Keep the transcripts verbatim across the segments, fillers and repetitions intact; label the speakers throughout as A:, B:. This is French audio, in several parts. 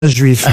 A: Juif.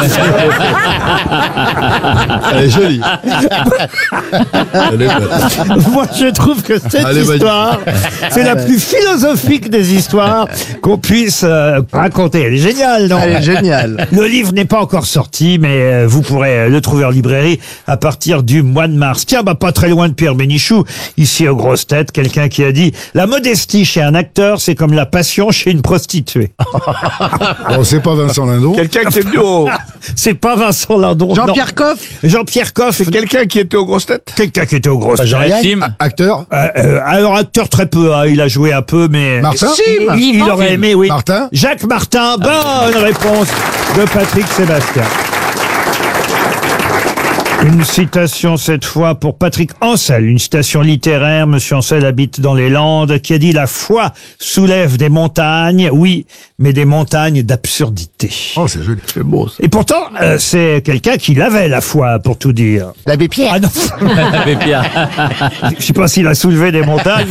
B: Elle est jolie. Elle est belle.
A: Moi, je trouve que cette
B: Allez,
A: histoire, c'est la plus philosophique des histoires qu'on puisse euh, raconter. Elle est géniale, non?
C: Elle est géniale.
A: Le livre n'est pas encore sorti, mais euh, vous pourrez le trouver en librairie à partir du mois de mars. Tiens, bah pas très loin de Pierre Bénichou, ici aux grosses têtes, quelqu'un qui a dit « La modestie chez un acteur, c'est comme la passion chez une prostituée.
B: Bon, c'est pas Vincent Lindon.
D: Quelqu'un qui était venu au... »
A: C'est pas Vincent Lindon.
C: Jean-Pierre Coff.
A: non. Jean-Pierre Coff.
D: C'est quelqu'un qui était aux grosses têtes.
A: Quelqu'un qui était aux grosses têtes.
B: Acteur.
A: Euh, euh, alors acteur très peu, hein, il a joué un peu, mais
B: Martin.
A: il, il aurait aimé, oui.
B: Martin.
A: Jacques Martin, bonne réponse de Patrick Sébastien. Une citation cette fois pour Patrick Ancel, une citation littéraire. Monsieur Ancel habite dans les Landes, qui a dit « La foi soulève des montagnes, oui, mais des montagnes d'absurdité.
B: Oh, c'est joli.
D: C'est beau, ça. »
A: Et pourtant, euh, c'est quelqu'un qui l'avait, la foi, pour tout dire.
C: L'abbé Pierre.
A: Ah non, je sais pas s'il a soulevé des montagnes.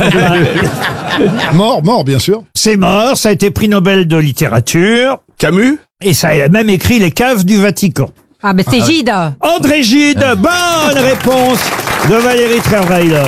B: Mort, mort, bien sûr.
A: C'est mort, ça a été prix Nobel de littérature,
D: Camus.
A: et ça a même écrit Les caves du Vatican.
E: Ah, mais c'est Gide.
A: André Gide, bonne réponse de Valérie Trierweiler.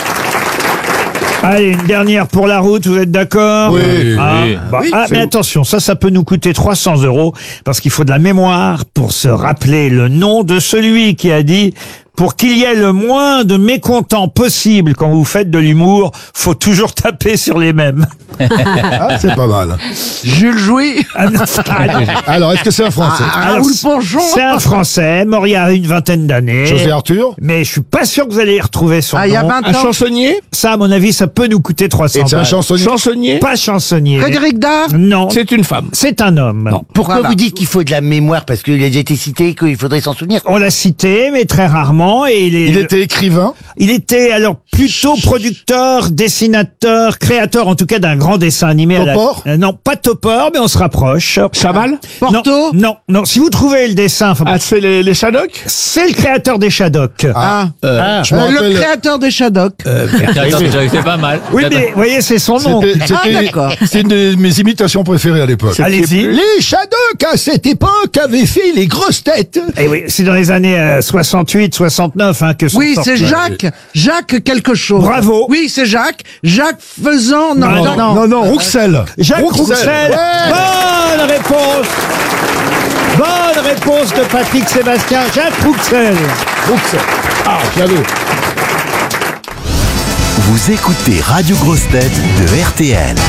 A: Allez, une dernière pour la route, vous êtes d'accord?
B: Oui.
A: Ah, bah, ah, mais attention, ça, ça peut nous coûter trois cents euros, parce qu'il faut de la mémoire pour se rappeler le nom de celui qui a dit « Pour qu'il y ait le moins de mécontents possible quand vous faites de l'humour, faut toujours taper sur les mêmes. »
B: Ah, c'est pas mal.
C: Jules Jouy.
A: Ah, non, ah, non.
B: Alors, est-ce que c'est un Français?
A: Alors,
C: Raoul Ponjon.
A: C'est un Français, mort il y a une vingtaine d'années.
B: José Arthur.
A: Mais je suis pas sûr que vous allez y retrouver son
C: Ah, il y a
A: nom.
C: vingt
D: Un
C: ans.
D: chansonnier.
A: Ça, à mon avis, ça peut nous coûter trois cents
B: Et c'est un
A: balles.
B: chansonnier.
D: Chansonnier.
A: Pas chansonnier.
C: Frédéric Dard.
A: Non,
D: C'est une femme.
A: c'est un homme.
F: Pourquoi
C: Voilà.
F: vous dites qu'il faut de la mémoire? Parce qu'il a déjà été cité, qu'il faudrait s'en souvenir.
A: On l'a cité, mais très rarement. Et il, est,
B: Il était écrivain.
A: il était alors plutôt producteur, dessinateur, créateur en tout cas d'un grand dessin animé. à la-
B: Topor
A: Euh, Non, pas Topor, mais on se rapproche.
D: Chaval.
C: Porto.
A: Non, non, non. Si vous trouvez le dessin, faut-
D: Ah, c'est les, les Shadocks.
A: c'est le créateur des Shadocks.
C: Ah.
B: Euh, je me
C: Euh, le
B: rappelle.
C: créateur des Shadocks.
G: C'est pas mal.
A: Oui, mais voyez, c'est son nom.
B: C'était
C: Ah,
B: c'était-
C: d'accord.
B: c'était une de mes imitations préférées à l'époque.
A: Allez-y.
B: Les Shadocks, à cette époque, avaient fait les grosses têtes.
A: Et oui, c'est dans les années euh, soixante-huit, soixante-neuf hein, que sont
C: Oui,
A: sortis.
C: c'est Jacques. Jacques quelque chose.
A: Bravo.
C: Oui, c'est Jacques. Jacques faisant. Non,
A: Non,
C: non,
A: non,
B: Non, non, Rouxel.
A: Jacques
B: Rouxel.
A: Rouxel.
B: Ouais.
A: Bonne réponse. Bonne réponse de Patrick Sébastien. Jacques Rouxel.
B: Rouxel. Ah, j'avais.
H: Vous écoutez Radio Grosse Tête de R T L.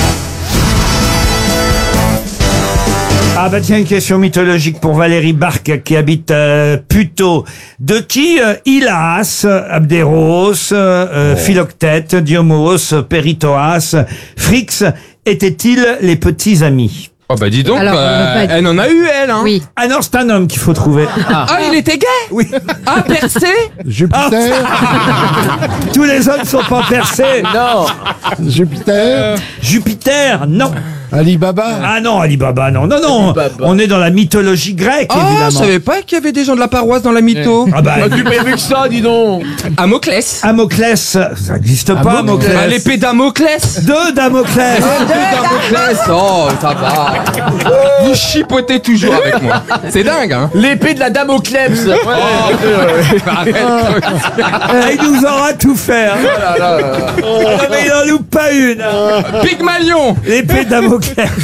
A: Ah bah tiens, une question mythologique pour Valérie Barque qui habite euh, Puteaux. De qui euh, Hylas, Abderos, euh, Philoctète, Diomos, Péritoas, Phrix étaient-ils les petits amis?
G: Oh bah dis donc,
E: Alors,
G: euh,
E: on va pas-
G: elle en a eu elle, hein.
E: Oui.
A: Ah non, c'est un homme qu'il faut trouver.
G: Ah, il était gay.
A: Oui.
G: Ah, percé.
B: Jupiter.
A: Tous les hommes sont pas percés.
G: Non.
B: Jupiter.
A: Jupiter, non.
B: Alibaba.
A: Ah non, Alibaba, non. Non, non. On est dans la mythologie grecque,
G: Oh, je
A: évidemment.
G: savais pas qu'il y avait des gens de la paroisse dans la mytho.
A: Ah bah,
G: plus prévu que ça, dis donc. Amoclès.
A: Damoclès, ça n'existe pas, Damoclès.
G: Ah, l'épée d'Amoclès.
A: De Damoclès.
G: D'Amoclès. Oh, ça va. Vous chipotez toujours avec moi. C'est dingue, hein.
F: L'épée de la Damoclès.
G: Arrête.
A: Ah, il nous aura tout fait. Hein. Ah, mais il en loupe pas une. hein.
G: Pygmalion.
A: L'épée de Damoclès.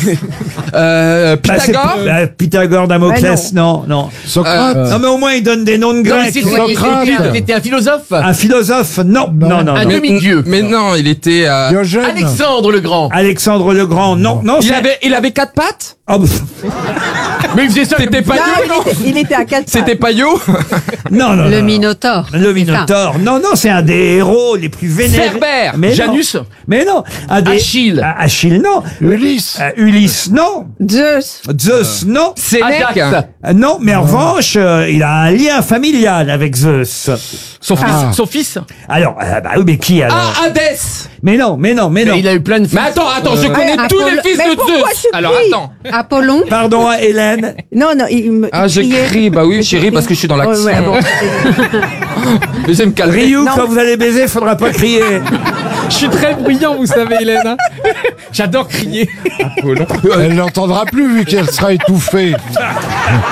G: Euh,
A: Bah, c'est-
G: Pythagore.
A: bah, Pythagore, Damoclès, non, non.
B: Socrate.
A: Non, mais au moins il donne des noms de Grecs.
F: C'était un philosophe.
A: Un philosophe, non, non, non.
F: Un
A: non.
F: demi-dieu.
G: Mais non, il était. euh,
B: Diogène.
F: Alexandre le Grand.
A: Alexandre le Grand, non, non.
G: Il
A: c'est-
G: avait, il avait quatre pattes.
A: Oh, bah,
F: Mais il faisait ça.
G: C'était pas Yo, non.
E: Il était à quatre
G: C'était pas Yo.
A: non, non.
E: Le
A: non.
E: Minotaure.
A: Le Minotaure. Non, non, c'est un des héros les plus vénérés.
G: Cerbère.
A: Mais non.
F: Janus.
A: Mais non. Un des...
F: Achille.
A: Ah, Achille, non.
B: Ulysse.
A: Euh, Ulysse, non.
E: Zeus.
A: Zeus, non.
G: Sénèque.
F: Ajax.
A: Euh, non, mais en revanche, euh, il a un lien familial avec Zeus.
G: Son fils.
B: Ah.
F: Son fils.
A: Alors, euh, bah oui, mais qui alors?
G: Ah, Hadès.
A: Mais non, mais non, mais non.
F: Mais il a eu plein de fils.
G: Mais attends, attends, je connais
E: Ouais,
G: tous
E: Apollo-
G: les fils
E: Mais
G: de
E: pourquoi
G: Zeus.
E: je
G: Alors
E: crie
G: attends.
E: Apollon.
A: Pardon, hein, Hélène.
E: Non, non, il me.
G: Ah, j'ai
E: criait.
G: crié. Bah oui, chérie, parce que je suis dans l'action.
E: Ouais, ouais, bon.
G: Deuxième calmer.
A: Ryu,
E: Non.
A: quand vous allez baiser, faudra pas crier.
G: Je suis très bruyant, vous savez, Hélène. hein. J'adore crier.
B: Elle l'entendra plus vu qu'elle sera étouffée.